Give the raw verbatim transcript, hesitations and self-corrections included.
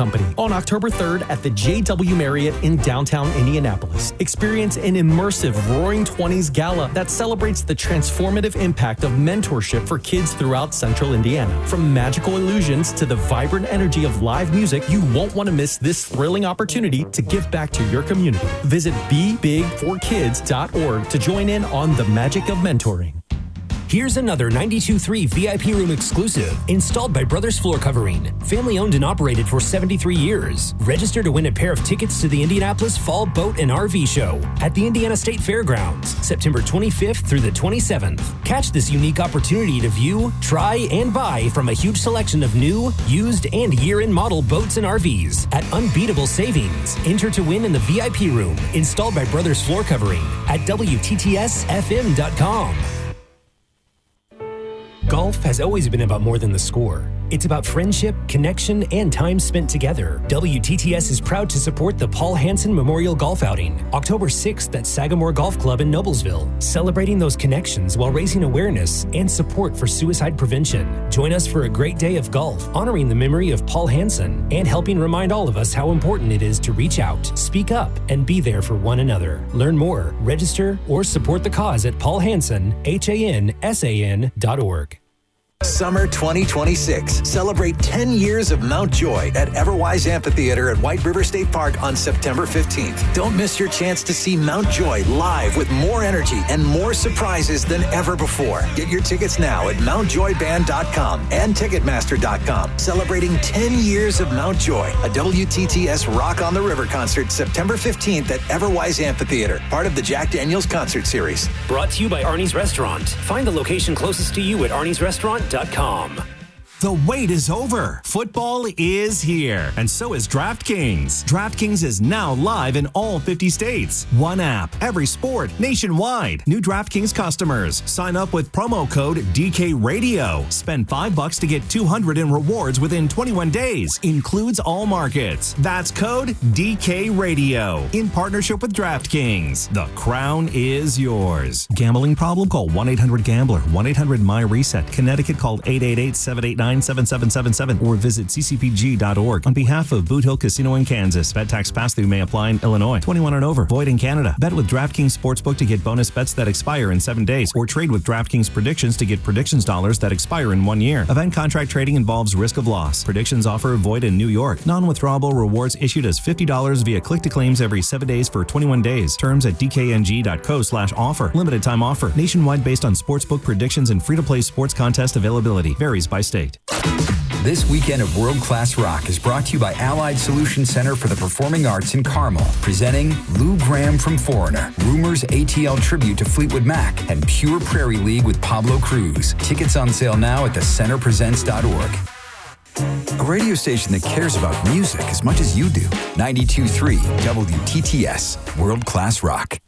Company on October third at the J W Marriott in downtown Indianapolis. Experience an immersive Roaring Twenties gala that celebrates the transformative impact of mentorship for kids throughout central Indiana. From magical illusions to the vibrant energy of live music, you won't want to miss this thrilling opportunity to give back to your community. Visit be big for kids dot org to join in on the magic of mentoring. Here's another ninety-two point three V I P room exclusive, installed by Brothers Floor Covering. Family owned and operated for seventy-three years. Register to win a pair of tickets to the Indianapolis Fall Boat and R V Show at the Indiana State Fairgrounds, September twenty-fifth through the twenty-seventh. Catch this unique opportunity to view, try, and buy from a huge selection of new, used, and year-end model boats and R Vs at unbeatable savings. Enter to win in the V I P room, installed by Brothers Floor Covering at W T T S F M dot com. Golf has always been about more than the score. It's about friendship, connection, and time spent together. W T T S is proud to support the Paul Hansen Memorial Golf Outing, October sixth at Sagamore Golf Club in Noblesville, celebrating those connections while raising awareness and support for suicide prevention. Join us for a great day of golf, honoring the memory of Paul Hansen and helping remind all of us how important it is to reach out, speak up, and be there for one another. Learn more, register, or support the cause at paul hansen h a n s a n dot org. Summer twenty twenty-six. Celebrate ten years of Mount Joy at Everwise Amphitheater at White River State Park on September fifteenth. Don't miss your chance to see Mount Joy live with more energy and more surprises than ever before. Get your tickets now at mount joy band dot com and ticketmaster dot com. Celebrating ten years of Mount Joy, a W T T S Rock on the River concert September fifteenth at Everwise Amphitheater, part of the Jack Daniels Concert Series. Brought to you by Arnie's Restaurant. Find the location closest to you at arnies restaurant dot com. The wait is over. Football is here, and so is DraftKings. DraftKings is now live in all fifty states. One app, every sport, nationwide. New DraftKings customers sign up with promo code D K Radio. Spend five bucks to get two hundred in rewards within twenty-one days. Includes all markets. That's code D K Radio in partnership with DraftKings. The crown is yours. Gambling problem? Call one eight hundred gambler. one eight hundred my reset. Connecticut, call eight eight eight, seven eight nine, seven seven seven seven or visit c c p g dot org. On behalf of Boot Hill Casino in Kansas, bet tax pass-through may apply in Illinois. twenty-one and over. Void in Canada. Bet with DraftKings Sportsbook to get bonus bets that expire in seven days, or trade with DraftKings Predictions to get predictions dollars that expire in one year. Event contract trading involves risk of loss. Predictions offer void in New York. Non-withdrawable rewards issued as fifty dollars via click-to-claims every seven days for twenty-one days. Terms at d k n g dot co slash offer. Limited time offer. Nationwide based on sportsbook predictions and free-to-play sports contest availability. Varies by state. This weekend of World Class Rock is brought to you by Allied Solution Center for the Performing Arts in Carmel, presenting Lou Gramm from Foreigner, Rumors A T L Tribute to Fleetwood Mac, and Pure Prairie League with Pablo Cruz. Tickets on sale now at the center presents dot org. A radio station that cares about music as much as you do. ninety-two point three W T T S, World Class Rock.